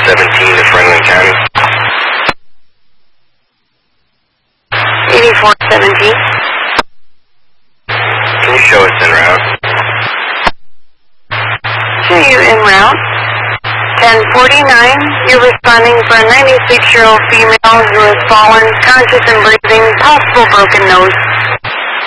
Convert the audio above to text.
to Franklin County. 8417. Can you show us en route? Show you en route. 1049, you're responding for a 96-year-old female who has fallen, conscious and breathing, possible broken nose.